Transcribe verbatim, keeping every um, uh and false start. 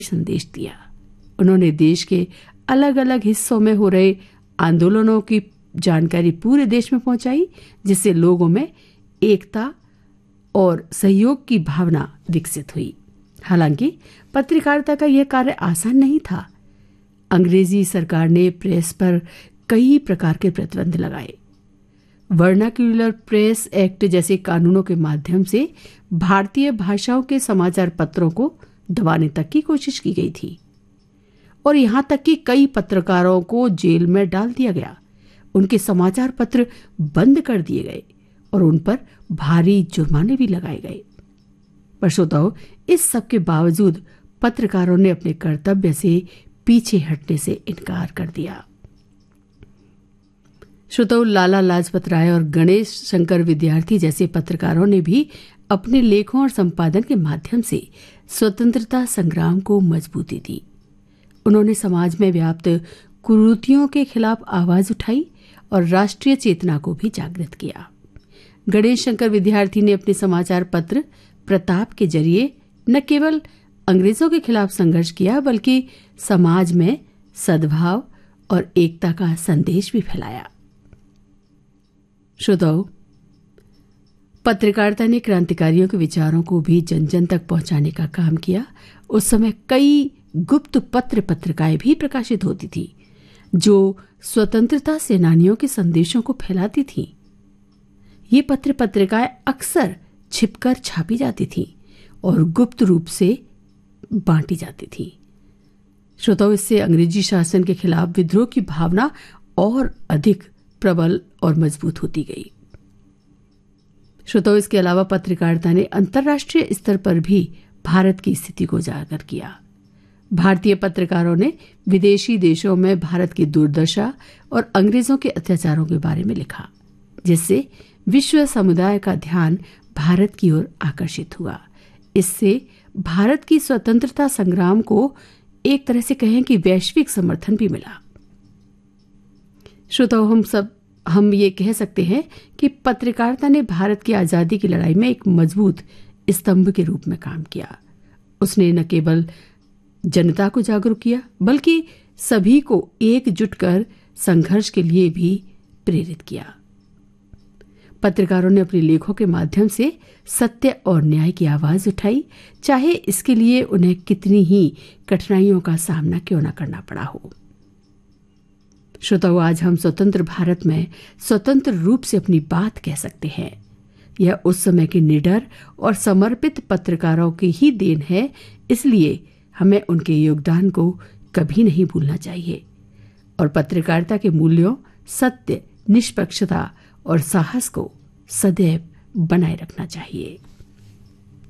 संदेश दिया। उन्होंने देश के अलग अलग हिस्सों में हो रहे आंदोलनों की जानकारी पूरे देश में पहुंचाई, जिससे लोगों में एकता और सहयोग की भावना विकसित हुई। हालांकि पत्रकारिता का यह कार्य आसान नहीं था। अंग्रेजी सरकार ने प्रेस पर कई प्रकार के प्रतिबंध लगाए। वर्नाक्यूलर प्रेस एक्ट जैसे कानूनों के माध्यम से भारतीय भाषाओं के समाचार पत्रों को दबाने तक की कोशिश की गई थी और यहां तक कि कई पत्रकारों को जेल में डाल दिया गया। उनके समाचार पत्र बंद कर दिए गए और उन पर भारी जुर्माने भी लगाए गए। पर श्रोताओ, इस सब के बावजूद पत्रकारों ने अपने कर्तव्य से पीछे हटने से इनकार कर दिया। श्रोताओ, लाला लाजपत राय और गणेश शंकर विद्यार्थी जैसे पत्रकारों ने भी अपने लेखों और संपादन के माध्यम से स्वतंत्रता संग्राम को मजबूती दी। उन्होंने समाज में व्याप्त कुरीतियों के खिलाफ आवाज उठाई और राष्ट्रीय चेतना को भी जागृत किया। गणेश शंकर विद्यार्थी ने अपने समाचार पत्र प्रताप के जरिए न केवल अंग्रेजों के खिलाफ संघर्ष किया, बल्कि समाज में सद्भाव और एकता का संदेश भी फैलाया। श्रोताओ, पत्रकारिता ने क्रांतिकारियों के विचारों को भी जन जन तक पहुंचाने का काम किया। उस समय कई गुप्त पत्र पत्रिकाएं भी प्रकाशित होती थी जो स्वतंत्रता सेनानियों के संदेशों को फैलाती थीं। ये पत्र पत्रिकाएं अक्सर छिपकर छापी जाती थीं और गुप्त रूप से बांटी जाती थीं। श्रोताओं, इससे अंग्रेजी शासन के खिलाफ विद्रोह की भावना और अधिक प्रबल और मजबूत होती गई। श्रोताओं, इसके अलावा पत्रकारिता ने अंतर्राष्ट्रीय स्तर पर भी भारत की स्थिति को उजागर किया। भारतीय पत्रकारों ने विदेशी देशों में भारत की दुर्दशा और अंग्रेजों के अत्याचारों के बारे में लिखा, जिससे विश्व समुदाय का ध्यान भारत की ओर आकर्षित हुआ। इससे भारत की स्वतंत्रता संग्राम को एक तरह से कहें कि वैश्विक समर्थन भी मिला। श्रोताओ, हम सब हम ये कह सकते हैं कि पत्रकारिता ने भारत की आजादी की लड़ाई में एक मजबूत स्तंभ के रूप में काम किया। उसने न केवल जनता को जागरूक किया, बल्कि सभी को एकजुट कर संघर्ष के लिए भी प्रेरित किया। पत्रकारों ने अपने लेखों के माध्यम से सत्य और न्याय की आवाज उठाई, चाहे इसके लिए उन्हें कितनी ही कठिनाइयों का सामना क्यों न करना पड़ा हो। श्रोताओ, आज हम स्वतंत्र भारत में स्वतंत्र रूप से अपनी बात कह सकते हैं। यह उस समय के निडर और समर्पित पत्रकारों की ही देन है, इसलिए हमें उनके योगदान को कभी नहीं भूलना चाहिए और पत्रकारिता के मूल्यों, सत्य, निष्पक्षता और साहस को सदैव बनाए रखना चाहिए।